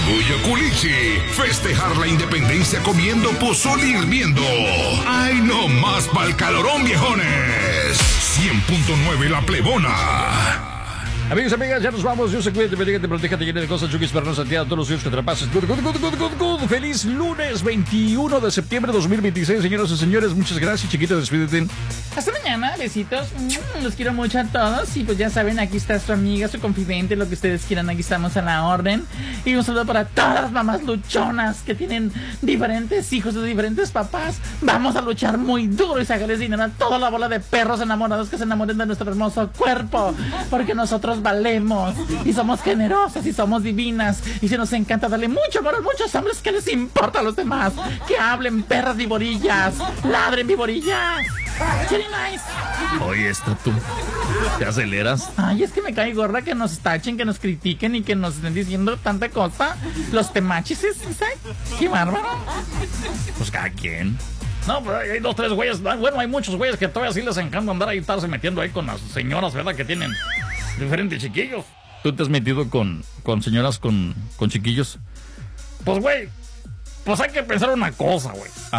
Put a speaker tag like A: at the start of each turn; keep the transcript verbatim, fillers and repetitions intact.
A: Orgullo Culichi. Festejar la independencia comiendo pozole hirviendo. ¡Ay, no más pa'l calorón, viejones! cien punto nueve La Plebona.
B: Amigos, amigas, ya nos vamos. Dios se cuide, te bendiga, te proteja, te llene de cosas, Chucky Esperanza Santiago, todos los días que te la pases. Good, good, good, good, good, good. Feliz lunes veintiuno de septiembre de dos mil veintiséis, señoras y señores. Muchas gracias, chiquita, despídete.
C: Hasta mañana, besitos. Los quiero mucho a todos. Y pues ya saben, aquí está su amiga, su confidente, lo que ustedes quieran, aquí estamos a la orden. Y un saludo para todas las mamás luchonas que tienen diferentes hijos de diferentes papás. Vamos a luchar muy duro y sacarles dinero a toda la bola de perros enamorados que se enamoren de nuestro hermoso cuerpo. Porque nosotros valemos y somos generosas y somos divinas y se nos encanta darle mucho amor a muchos hombres. Que les importa a los demás? Que hablen, perras viborillas, ladren, viborillas. Very nice.
B: Oye, esto tú te aceleras.
C: Ay, es que me cae gorda que nos tachen, que nos critiquen y que nos estén diciendo tanta cosa. Los temachis, ¿sabes? Qué bárbaro.
B: Pues cada quien.
C: No, pero hay dos, tres güeyes. Bueno, hay muchos güeyes que todavía sí les encanta andar ahí, estarse metiendo ahí con las señoras, ¿verdad? Que tienen diferentes chiquillos.
B: ¿Tú te has metido con, con señoras con, con chiquillos?
C: Pues, güey, pues hay que pensar una cosa, güey.